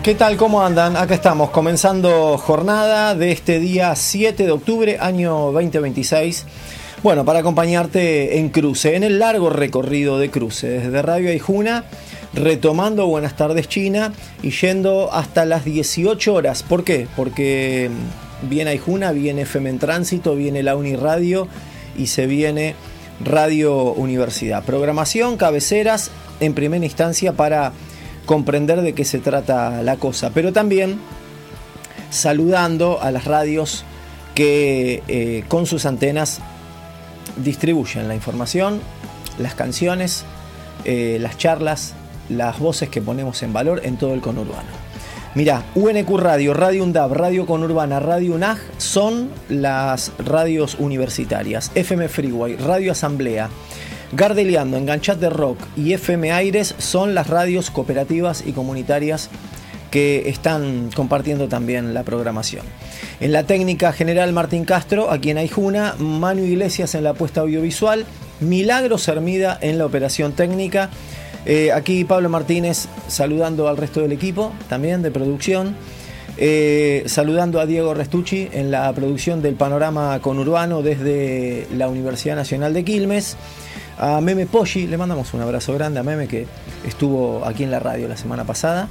¿Qué tal? ¿Cómo andan? Acá estamos, comenzando jornada de este día 7 de octubre, año 2026. Bueno, para acompañarte en cruce, en el largo recorrido de cruce, desde Radio Aijuna, retomando Buenas Tardes China y yendo hasta las 18 horas. ¿Por qué? Porque viene Aijuna, viene FM en Tránsito, viene la Uniradio y se viene Radio Universidad. Programación, cabeceras, en primera instancia para comprender de qué se trata la cosa, pero también saludando a las radios que con sus antenas distribuyen la información, las canciones, las charlas, las voces que ponemos en valor en todo el conurbano. Mirá, UNQ Radio, Radio UNDAB, Radio Conurbana, Radio UNAG son las radios universitarias. FM Freeway, Radio Asamblea, Gardeliando, Enganchate Rock y FM Aires son las radios cooperativas y comunitarias que están compartiendo también la programación. En la técnica general Martín Castro, aquí en Aijuna, Manu Iglesias en la puesta audiovisual, Milagros Hermida en la operación técnica. Aquí Pablo Martínez saludando al resto del equipo también de producción. Saludando a Diego Restucci en la producción del panorama conurbano desde la Universidad Nacional de Quilmes. A Meme Poggi, le mandamos un abrazo grande a Meme, que estuvo aquí en la radio la semana pasada.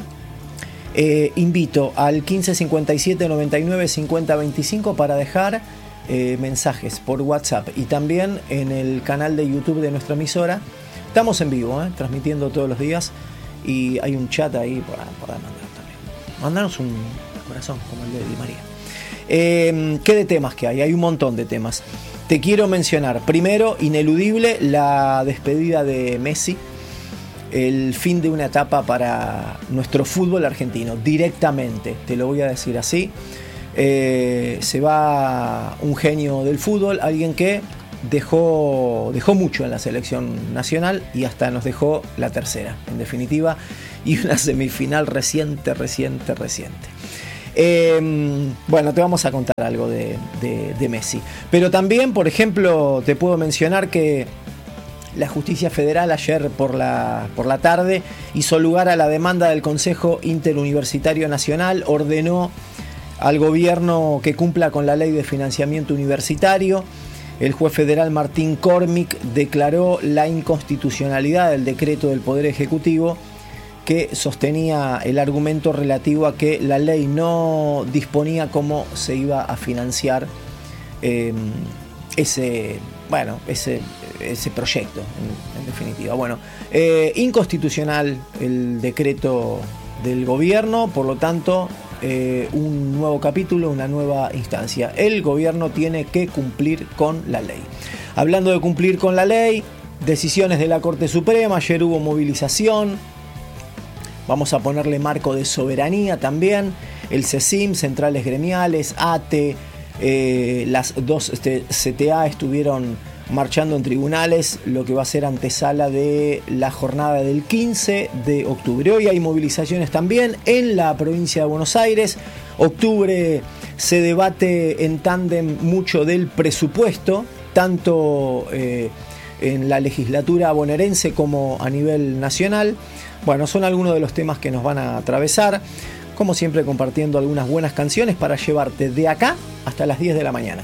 Invito al 1557 99 50 25 para dejar mensajes por WhatsApp y también en el canal de YouTube de nuestra emisora. Estamos en vivo, transmitiendo todos los días y hay un chat ahí para mandar también. Mandanos un corazón como el de Di María. ¿Qué de temas que hay? Hay un montón de temas. Te quiero mencionar, primero, ineludible, la despedida de Messi, el fin de una etapa para nuestro fútbol argentino, directamente, te lo voy a decir así. Se va un genio del fútbol, alguien que dejó mucho en la selección nacional y hasta nos dejó la tercera, en definitiva, y una semifinal reciente. Bueno, te vamos a contar algo de Messi. Pero también, por ejemplo, te puedo mencionar que la Justicia Federal ayer por la tarde hizo lugar a la demanda del Consejo Interuniversitario Nacional, ordenó al gobierno que cumpla con la ley de financiamiento universitario. El juez federal Martín Cormick declaró la inconstitucionalidad del decreto del Poder Ejecutivo que sostenía el argumento relativo a que la ley no disponía cómo se iba a financiar ese proyecto, en definitiva. Bueno, inconstitucional el decreto del gobierno, por lo tanto, un nuevo capítulo, una nueva instancia. El gobierno tiene que cumplir con la ley. Hablando de cumplir con la ley, decisiones de la Corte Suprema, ayer hubo movilización. Vamos a ponerle marco de soberanía también. El CECIM, centrales gremiales, ATE, las dos CTA estuvieron marchando en tribunales, lo que va a ser antesala de la jornada del 15 de octubre. Hoy hay movilizaciones también en la provincia de Buenos Aires. Octubre se debate en tándem mucho del presupuesto, tanto en la legislatura bonaerense como a nivel nacional. Bueno, son algunos de los temas que nos van a atravesar, como siempre compartiendo algunas buenas canciones para llevarte de acá hasta las 10 de la mañana.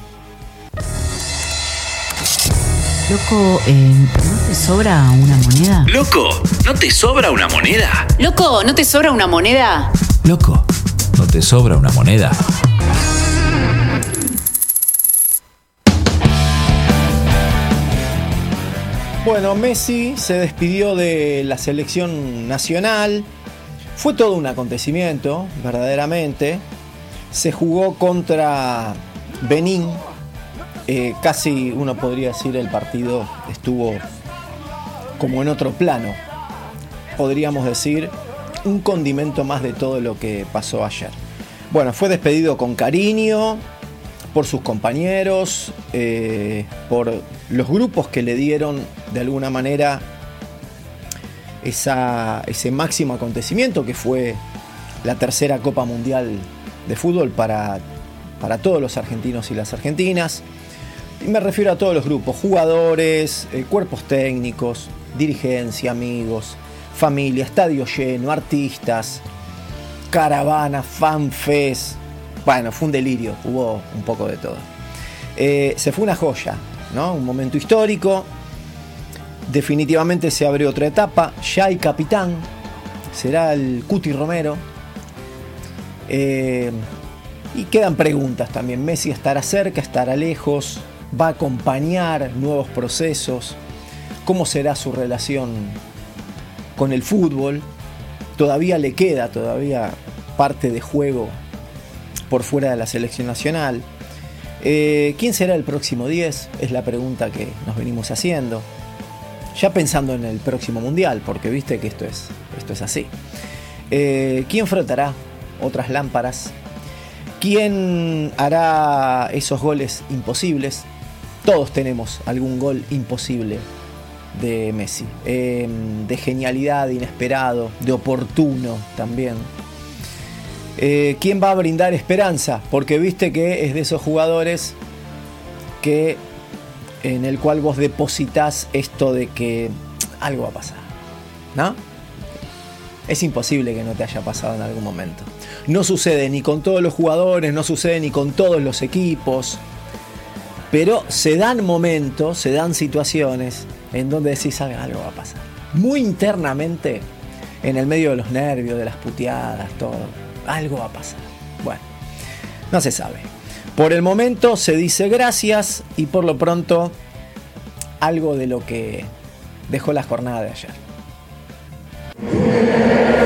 Loco, ¿no te sobra una moneda? Loco, ¿no te sobra una moneda? Loco, ¿no te sobra una moneda? Loco, ¿no te sobra una moneda? Bueno, Messi se despidió de la selección nacional. Fue todo un acontecimiento, verdaderamente. Se jugó contra Benín. Casi uno podría decir el partido estuvo como en otro plano. Podríamos decir un condimento más de todo lo que pasó ayer. Bueno, fue despedido con cariño por sus compañeros, por los grupos que le dieron de alguna manera ese máximo acontecimiento que fue la tercera Copa Mundial de Fútbol para todos los argentinos y las argentinas. Y me refiero a todos los grupos, jugadores, cuerpos técnicos, dirigencia, amigos, familia, estadio lleno, artistas. caravanas, fanfest. Bueno, fue un delirio, hubo un poco de todo. Se fue una joya, ¿no? Un momento histórico. Definitivamente se abre otra etapa. Ya hay capitán. Será el Cuti Romero. Y quedan preguntas también. Messi estará cerca, estará lejos. Va a acompañar nuevos procesos. ¿Cómo será su relación con el fútbol? Todavía le queda parte de juego por fuera de la selección nacional. ¿Quién será el próximo 10? Es la pregunta que nos venimos haciendo. Ya pensando en el próximo mundial, porque viste que esto es así. ¿Quién frotará otras lámparas? ¿Quién hará esos goles imposibles? Todos tenemos algún gol imposible de Messi. De genialidad, de inesperado, de oportuno también. ¿Quién va a brindar esperanza? Porque viste que es de esos jugadores en el cual vos depositas esto de que algo va a pasar, ¿no? Es imposible que no te haya pasado en algún momento. No sucede ni con todos los jugadores, no sucede ni con todos los equipos, pero se dan momentos, se dan situaciones en donde decís algo va a pasar. Muy internamente, en el medio de los nervios, de las puteadas, todo, algo va a pasar. Bueno, no se sabe. Por el momento se dice gracias y por lo pronto algo de lo que dejó la jornada de ayer.